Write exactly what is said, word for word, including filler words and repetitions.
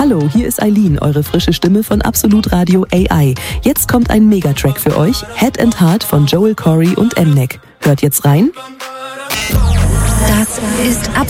Hallo, hier ist Eileen, eure frische Stimme von Absolut Radio A I. Jetzt kommt ein Megatrack für euch, Head and Heart von Joel Corry und M-Nek. Hört jetzt rein. Das ist